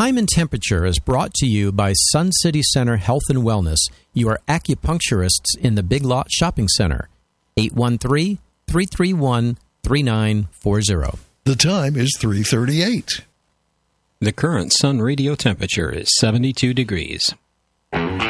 Time and Temperature is brought to you by Sun City Center Health and Wellness, your acupuncturists in the Big Lot Shopping Center. 813-331-3940. The time is 3:38. The current Sun radio temperature is 72 degrees.